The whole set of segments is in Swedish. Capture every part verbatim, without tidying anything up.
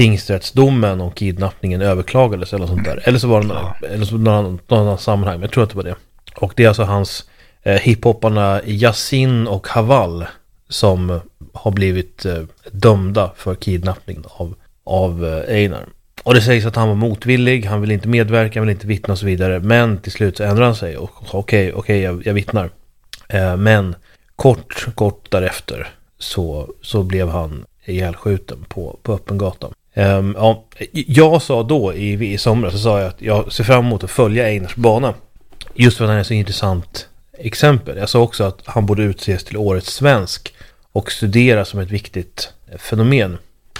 tingsrättsdomen om kidnappningen överklagades eller sånt där. Eller så var det någon, eller så någon, någon annan sammanhang, men jag tror att det var det. Och det är alltså hans eh, hiphopparna Yasin och Haval som har blivit eh, dömda för kidnappning av, av eh, Einar. Och det sägs att han var motvillig, han vill inte medverka, han vill inte vittna och så vidare. Men till slut så ändrar han sig och sa okej, okay, okej, okay, jag, jag vittnar. Eh, men kort, kort därefter så, så blev han ihjälskjuten på, på öppen gata. Um, ja, jag sa då i, i somras så sa jag att jag ser fram emot att följa Einars bana. Just för att han är så intressant exempel. Jag sa också att han borde utses till årets svensk och studera som ett viktigt fenomen.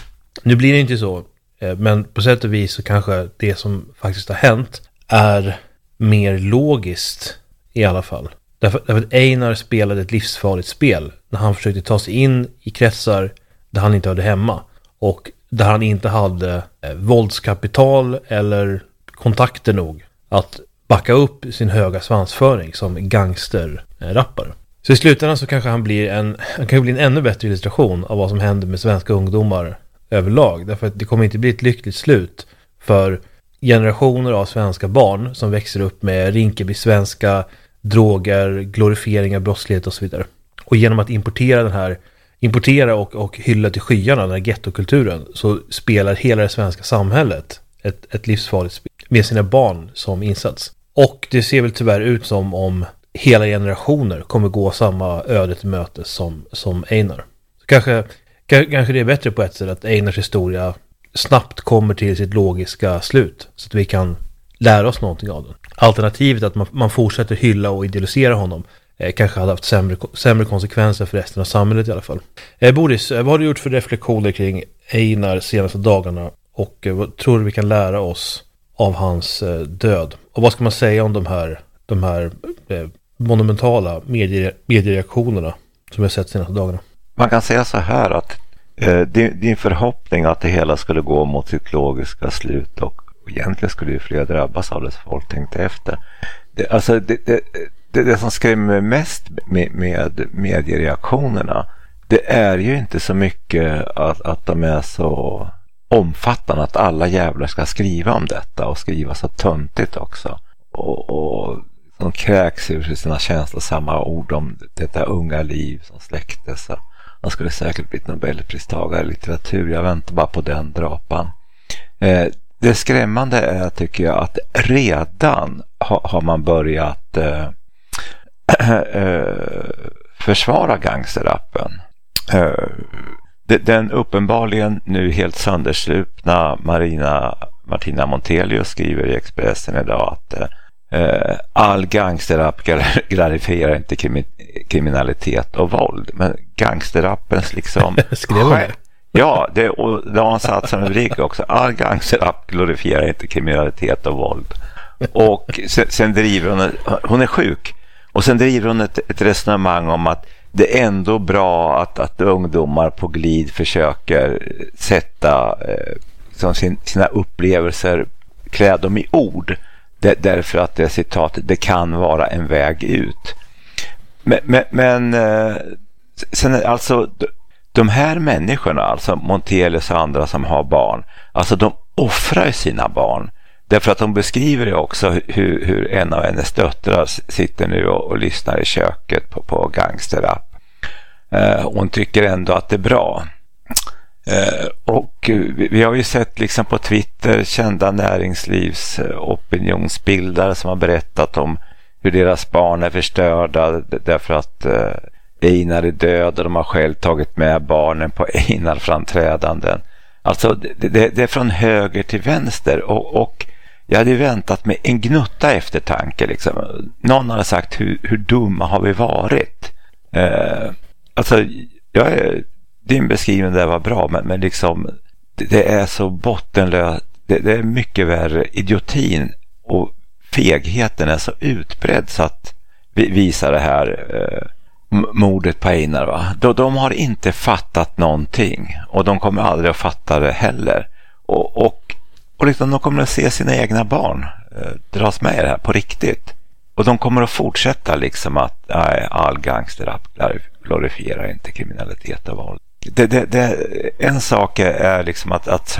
Nu blir det inte så, men på sätt och vis så kanske det som faktiskt har hänt är mer logiskt i alla fall. Därför, därför att Einar spelade ett livsfarligt spel när han försökte ta sig in i kretsar där han inte hörde hemma och där han inte hade eh, våldskapital eller kontakter nog att backa upp sin höga svansföring som gangsterrappare. Så i slutändan så kanske han blir en, han kan bli en ännu bättre illustration av vad som händer med svenska ungdomar överlag. Därför att det kommer inte bli ett lyckligt slut för generationer av svenska barn som växer upp med Rinkeby svenska, droger, glorifiering av brottslighet och så vidare. Och genom att importera den här importera och, och hylla till skyarna den här gettokulturen så spelar hela det svenska samhället ett, ett livsfarligt spel med sina barn som insats. Och det ser väl tyvärr ut som om hela generationer kommer gå samma öde till mötes som, som Einar. Så kanske, kanske det är bättre på ett sätt att Einars historia snabbt kommer till sitt logiska slut så att vi kan lära oss någonting av den. Alternativet att man, man fortsätter hylla och idealisera honom eh, kanske hade haft sämre, sämre konsekvenser för resten av samhället i alla fall. Eh, Boris, vad har du gjort för reflektioner kring Einar senaste dagarna och eh, vad tror du vi kan lära oss av hans eh, död? Och vad ska man säga om de här, de här eh, monumentala medie, mediereaktionerna som vi har sett senaste dagarna? Man kan säga så här att eh, din, din förhoppning att det hela skulle gå mot sitt logiska slut och egentligen skulle ju fler drabbas av det så folk tänkte efter. Det, alltså det, det, det, det som skrämmer mest med, med mediereaktionerna det är ju inte så mycket att, att de är så omfattande att alla jävlar ska skriva om detta och skriva så töntigt också. Och, och de kräks ur sina känslosamma ord om detta unga liv som släcktes. Han skulle säkert bli Nobelpristagare i litteratur. Jag väntar bara på den drapan. Eh, det skrämmande är tycker jag att redan ha, har man börjat eh, äh, försvara gangsterrappen. Eh, den uppenbarligen nu helt sönderslupna Marina, Martina Montelius skriver i Expressen idag att eh, all gangsterrapp glorifierar inte krimi- kriminalitet och våld. Men gangsterrappens liksom... Skrev hon det? Ja, det, och det har han satt som en rubrik också. All gangsterrapp glorifierar inte kriminalitet och våld. Och sen, sen driver hon... Hon är sjuk. Och sen driver hon ett, ett resonemang om att det är ändå bra att, att ungdomar på glid försöker sätta eh, som sin, sina upplevelser, klä dem i ord. Det, därför att det citatet, det kan vara en väg ut. Men, men, men eh, sen alltså de här människorna, alltså Montelius och andra som har barn, alltså de offrar sina barn. Därför att de beskriver det också hur, hur en av hennes döttrar sitter nu och, och lyssnar i köket på, på gangsterrap. Eh, hon tycker ändå att det är bra. Eh, och vi, vi har ju sett liksom på Twitter kända näringslivs opinionsbildare som har berättat om hur deras barn är förstörda därför att eh, Einar är död och de har själv tagit med barnen på Einar-framträdanden. Alltså det, det, det är från höger till vänster och, och jag hade väntat med en gnutta eftertanke liksom. Någon hade sagt hur, hur dumma har vi varit? Eh, alltså jag är, din beskrivning där var bra men, men liksom det, det är så bottenlöst, det, det är mycket värre. Idiotin och fegheten är så utbredd så att vi visar det här eh, mordet på Einar, va? De, de har inte fattat någonting och de kommer aldrig att fatta det heller och, och, och liksom de kommer att se sina egna barn eh, dras med det här på riktigt och de kommer att fortsätta liksom att nej, all gangsterrap glorifierar inte kriminalitet och våld. Det, det, det, en sak är liksom att, att